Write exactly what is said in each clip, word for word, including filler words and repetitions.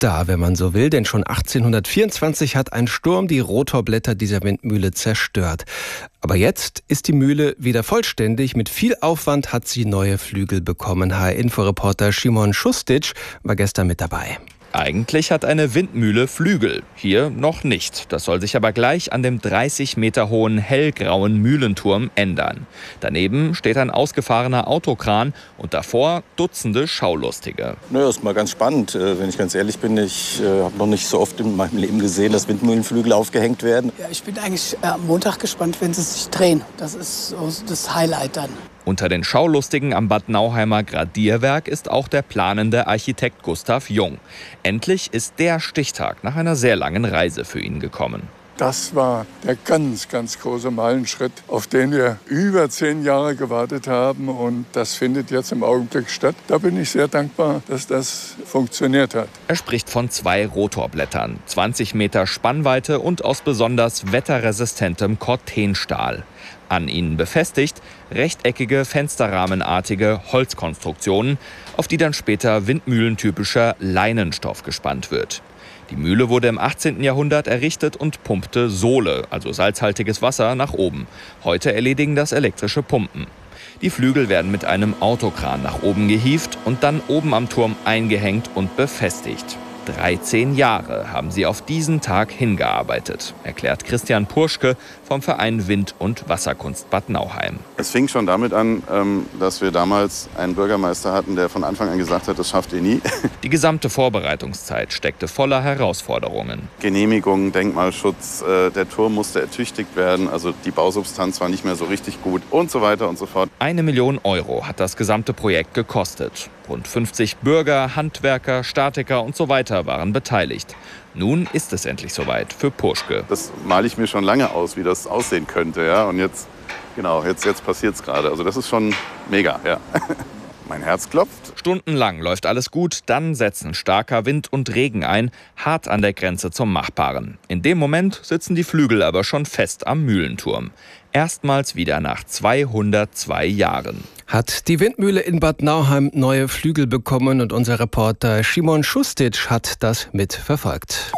da, wenn man so will, denn schon achtzehnhundertvierundzwanzig hat ein Sturm die Rotorblätter dieser Windmühle zerstört. Aber jetzt ist die Mühle wieder vollständig. Mit viel Aufwand hat sie neue Flügel bekommen. H R-Inforeporter Szymon Šustić war gestern mit dabei. Eigentlich hat eine Windmühle Flügel, hier noch nicht. Das soll sich aber gleich an dem dreißig Meter hohen hellgrauen Mühlenturm ändern. Daneben steht ein ausgefahrener Autokran und davor Dutzende Schaulustige. Nö, ist mal ganz spannend, wenn ich ganz ehrlich bin. Ich äh, habe noch nicht so oft in meinem Leben gesehen, dass Windmühlenflügel aufgehängt werden. Ja, ich bin eigentlich äh, am Montag gespannt, wenn sie sich drehen. Das ist so das Highlight dann. Unter den Schaulustigen am Bad Nauheimer Gradierwerk ist auch der planende Architekt Gustav Jung. Endlich ist der Stichtag nach einer sehr langen Reise für ihn gekommen. Das war der ganz, ganz große Meilenschritt, auf den wir über zehn Jahre gewartet haben. Und das findet jetzt im Augenblick statt. Da bin ich sehr dankbar, dass das funktioniert hat. Er spricht von zwei Rotorblättern, zwanzig Meter Spannweite und aus besonders wetterresistentem Cortenstahl. An ihnen befestigt rechteckige, fensterrahmenartige Holzkonstruktionen, auf die dann später windmühlentypischer Leinenstoff gespannt wird. Die Mühle wurde im achtzehnten Jahrhundert errichtet und pumpte Sole, also salzhaltiges Wasser, nach oben. Heute erledigen das elektrische Pumpen. Die Flügel werden mit einem Autokran nach oben gehievt und dann oben am Turm eingehängt und befestigt. dreizehn Jahre haben sie auf diesen Tag hingearbeitet, erklärt Christian Purschke vom Verein Wind- und Wasserkunst Bad Nauheim. Es fing schon damit an, dass wir damals einen Bürgermeister hatten, der von Anfang an gesagt hat, das schafft ihr nie. Die gesamte Vorbereitungszeit steckte voller Herausforderungen. Genehmigungen, Denkmalschutz, der Turm musste ertüchtigt werden, also die Bausubstanz war nicht mehr so richtig gut und so weiter und so fort. Eine Million Euro hat das gesamte Projekt gekostet. Rund fünfzig Bürger, Handwerker, Statiker und so weiter waren beteiligt. Nun ist es endlich soweit für Purschke. Das male ich mir schon lange aus, wie das aussehen könnte. Ja? Und jetzt, genau, jetzt, jetzt passiert es gerade. Also das ist schon mega. Ja. Mein Herz klopft. Stundenlang läuft alles gut, dann setzen starker Wind und Regen ein, hart an der Grenze zum Machbaren. In dem Moment sitzen die Flügel aber schon fest am Mühlenturm. Erstmals wieder nach zweihundertzwei Jahren. Hat die Windmühle in Bad Nauheim neue Flügel bekommen und unser Reporter Szymon Šustić hat das mitverfolgt.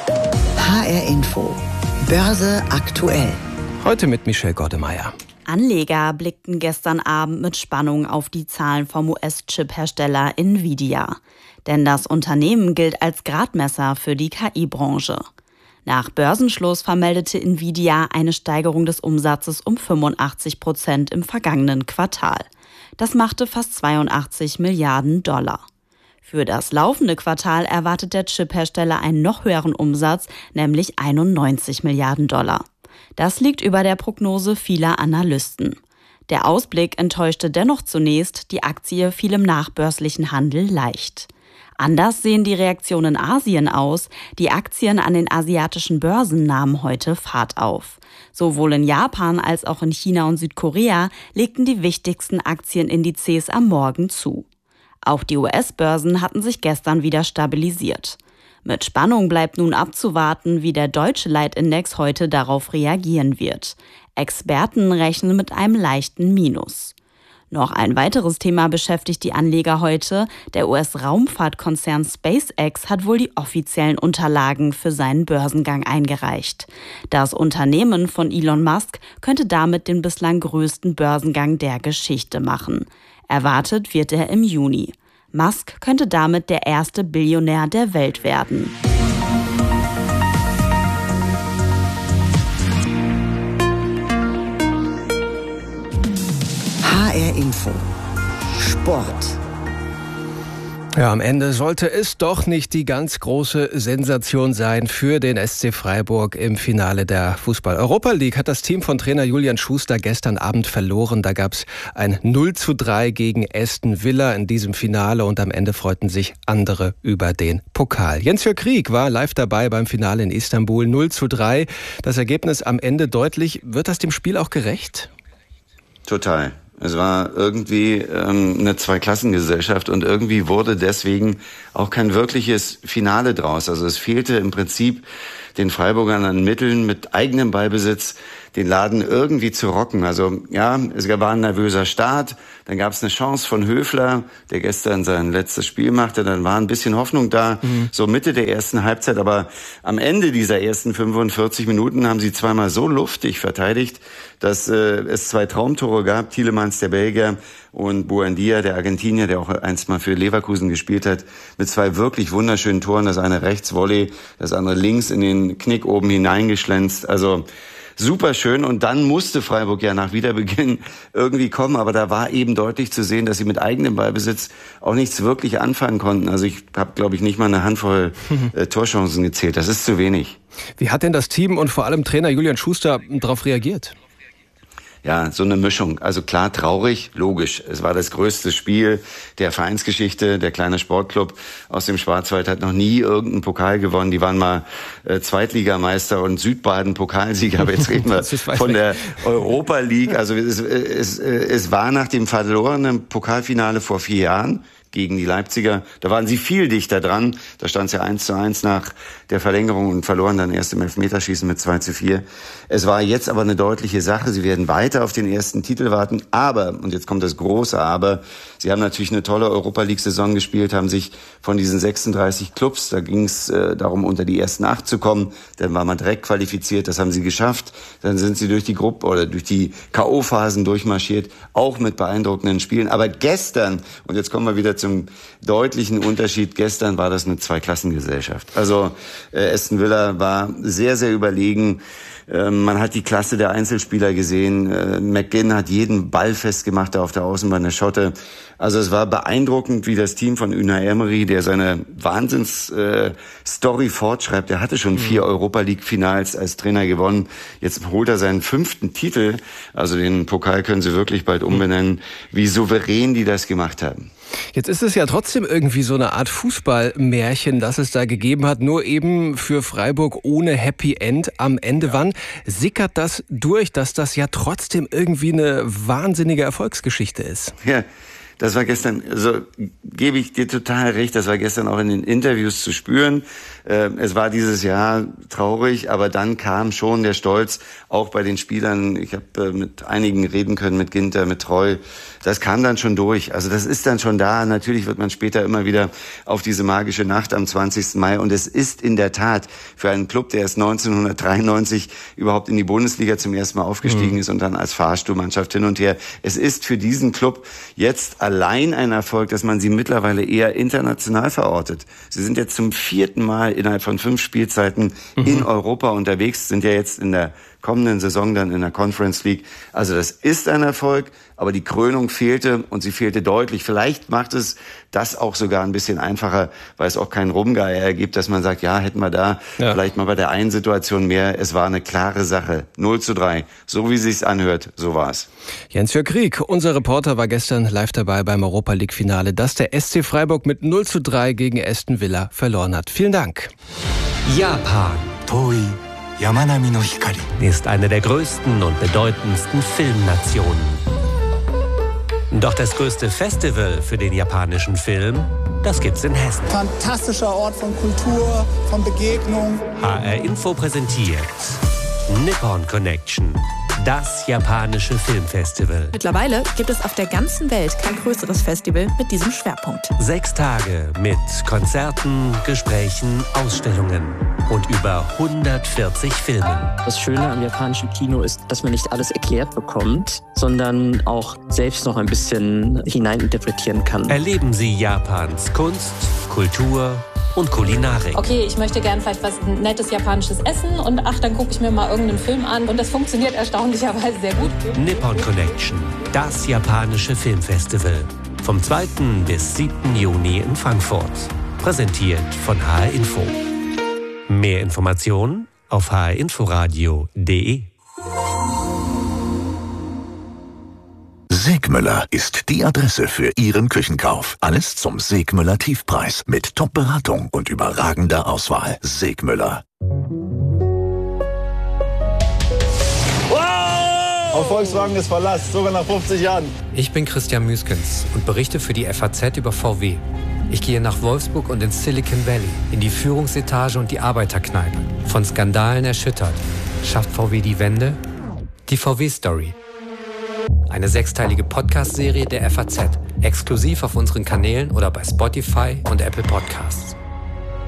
H R Info. Börse aktuell. Heute mit Michelle Gordemeyer. Anleger blickten gestern Abend mit Spannung auf die Zahlen vom U S-Chip-Hersteller Nvidia. Denn das Unternehmen gilt als Gradmesser für die K I-Branche. Nach Börsenschluss vermeldete Nvidia eine Steigerung des Umsatzes um fünfundachtzig Prozent im vergangenen Quartal. Das machte fast zweiundachtzig Milliarden Dollar. Für das laufende Quartal erwartet der Chiphersteller einen noch höheren Umsatz, nämlich einundneunzig Milliarden Dollar. Das liegt über der Prognose vieler Analysten. Der Ausblick enttäuschte dennoch zunächst, die Aktie fiel im nachbörslichen Handel leicht. Anders sehen die Reaktionen in Asien aus. Die Aktien an den asiatischen Börsen nahmen heute Fahrt auf. Sowohl in Japan als auch in China und Südkorea legten die wichtigsten Aktienindizes am Morgen zu. Auch die U S-Börsen hatten sich gestern wieder stabilisiert. Mit Spannung bleibt nun abzuwarten, wie der deutsche Leitindex heute darauf reagieren wird. Experten rechnen mit einem leichten Minus. Noch ein weiteres Thema beschäftigt die Anleger heute. Der U S-Raumfahrtkonzern SpaceX hat wohl die offiziellen Unterlagen für seinen Börsengang eingereicht. Das Unternehmen von Elon Musk könnte damit den bislang größten Börsengang der Geschichte machen. Erwartet wird er im Juni. Musk könnte damit der erste Billionär der Welt werden. H R Info. Sport. Ja, am Ende sollte es doch nicht die ganz große Sensation sein für den S C Freiburg im Finale der Fußball-Europa League. Hat das Team von Trainer Julian Schuster gestern Abend verloren. Da gab es ein null zu drei gegen Aston Villa in diesem Finale und am Ende freuten sich andere über den Pokal. Jens-Jörg Krieg war live dabei beim Finale in Istanbul. null zu drei. Das Ergebnis am Ende deutlich. Wird das dem Spiel auch gerecht? Total. Es war irgendwie ähm, eine Zweiklassengesellschaft und irgendwie wurde deswegen auch kein wirkliches Finale draus. Also es fehlte im Prinzip den Freiburgern an Mitteln, mit eigenem Ballbesitz den Laden irgendwie zu rocken. Also ja, es war ein nervöser Start. Dann gab es eine Chance von Höfler, der gestern sein letztes Spiel machte. Dann war ein bisschen Hoffnung da, mhm. so Mitte der ersten Halbzeit. Aber am Ende dieser ersten fünfundvierzig Minuten haben sie zweimal so luftig verteidigt, dass äh, es zwei Traumtore gab. Tielemans, der Belgier, und Buendia, der Argentinier, der auch einst mal für Leverkusen gespielt hat, mit zwei wirklich wunderschönen Toren. Das eine rechts Volley, das andere links in den Knick oben hineingeschlänzt. Also super schön. Und dann musste Freiburg ja nach Wiederbeginn irgendwie kommen. Aber da war eben deutlich zu sehen, dass sie mit eigenem Ballbesitz auch nichts wirklich anfangen konnten. Also ich habe, glaube ich, nicht mal eine Handvoll äh, Torchancen gezählt. Das ist zu wenig. Wie hat denn das Team und vor allem Trainer Julian Schuster darauf reagiert? Ja, so eine Mischung. Also klar, traurig, logisch. Es war das größte Spiel der Vereinsgeschichte. Der kleine Sportclub aus dem Schwarzwald hat noch nie irgendeinen Pokal gewonnen. Die waren mal äh, Zweitligameister und Südbaden-Pokalsieger. Aber jetzt reden wir von der Europa League. Also es, es, es war nach dem verlorenen Pokalfinale vor vier Jahren gegen die Leipziger. Da waren sie viel dichter dran. Da stand es ja eins zu eins nach der Verlängerung und verloren dann erst im Elfmeterschießen mit zwei zu vier. Es war jetzt aber eine deutliche Sache. Sie werden weiter auf den ersten Titel warten. Aber, und jetzt kommt das große Aber, sie haben natürlich eine tolle Europa-League-Saison gespielt, haben sich von diesen sechsunddreißig Clubs, da ging es äh, darum, unter die ersten acht zu kommen. Dann war man direkt qualifiziert. Das haben sie geschafft. Dann sind sie durch die Gruppe oder durch die K O-Phasen durchmarschiert. Auch mit beeindruckenden Spielen. Aber gestern, und jetzt kommen wir wieder zu zum deutlichen Unterschied. Gestern war das eine Zweiklassengesellschaft. Also äh, Aston Villa war sehr, sehr überlegen. Äh, man hat die Klasse der Einzelspieler gesehen. Äh, McGinn hat jeden Ball festgemacht da auf der Außenbahn der Schotte. Also es war beeindruckend, wie das Team von Unai Emery, der seine Wahnsinns-Story äh, fortschreibt. Er hatte schon vier Europa-League-Finals als Trainer gewonnen. Jetzt holt er seinen fünften Titel. Also den Pokal können sie wirklich bald umbenennen. Wie souverän die das gemacht haben. Jetzt ist es ja trotzdem irgendwie so eine Art Fußballmärchen, das es da gegeben hat, nur eben für Freiburg ohne Happy End am Ende. Wann sickert das durch, dass das ja trotzdem irgendwie eine wahnsinnige Erfolgsgeschichte ist? Ja. Das war gestern, also gebe ich dir total recht, das war gestern auch in den Interviews zu spüren. Äh, es war dieses Jahr traurig, aber dann kam schon der Stolz, auch bei den Spielern. Ich habe äh, mit einigen reden können, mit Ginter, mit Treu. Das kam dann schon durch. Also das ist dann schon da. Natürlich wird man später immer wieder auf diese magische Nacht am zwanzigsten Mai. Und es ist in der Tat für einen Club, der erst neunzehnhundertdreiundneunzig überhaupt in die Bundesliga zum ersten Mal aufgestiegen mhm. ist und dann als Fahrstuhlmannschaft hin und her. Es ist für diesen Club jetzt allein ein Erfolg, dass man sie mittlerweile eher international verortet. Sie sind jetzt zum vierten Mal innerhalb von fünf Spielzeiten mhm. in Europa unterwegs, sind ja jetzt in der kommenden Saison dann in der Conference League. Also das ist ein Erfolg, aber die Krönung fehlte und sie fehlte deutlich. Vielleicht macht es das auch sogar ein bisschen einfacher, weil es auch keinen Rumgeier ergibt, dass man sagt, ja, hätten wir da ja. vielleicht mal bei der einen Situation mehr. Es war eine klare Sache. null zu drei. So wie es sich anhört, so war es. Jens-Jörg Krieg, unser Reporter, war gestern live dabei beim Europa-League-Finale, das der S C Freiburg mit null zu drei gegen Aston Villa verloren hat. Vielen Dank. Japan. Toi. Yamanami no Hikari ist eine der größten und bedeutendsten Filmnationen. Doch das größte Festival für den japanischen Film, das gibt's in Hessen. Fantastischer Ort von Kultur, von Begegnung. H R Info präsentiert Nippon Connection, das japanische Filmfestival. Mittlerweile gibt es auf der ganzen Welt kein größeres Festival mit diesem Schwerpunkt. Sechs Tage mit Konzerten, Gesprächen, Ausstellungen und über hundertvierzig Filmen. Das Schöne am japanischen Kino ist, dass man nicht alles erklärt bekommt, sondern auch selbst noch ein bisschen hineininterpretieren kann. Erleben Sie Japans Kunst, Kultur und Kulinarik. Okay, ich möchte gern vielleicht was nettes japanisches essen und ach, dann gucke ich mir mal irgendeinen Film an und das funktioniert erstaunlicherweise sehr gut. Nippon Connection, das japanische Filmfestival. Vom zweiten bis siebten Juni in Frankfurt. Präsentiert von H R Info. Mehr Informationen auf h r inforadio punkt d e. Segmüller ist die Adresse für Ihren Küchenkauf. Alles zum Segmüller Tiefpreis mit Top-Beratung und überragender Auswahl. Segmüller. Wow! Auf Volkswagen ist Verlass, sogar nach fünfzig Jahren. Ich bin Christian Müskens und berichte für die F A Z über V W. Ich gehe nach Wolfsburg und ins Silicon Valley, in die Führungsetage und die Arbeiterkneipe. Von Skandalen erschüttert. Schafft V W die Wende? Die V W-Story. eine sechsteilige Podcast-Serie der F A Z, exklusiv auf unseren Kanälen oder bei Spotify und Apple Podcasts.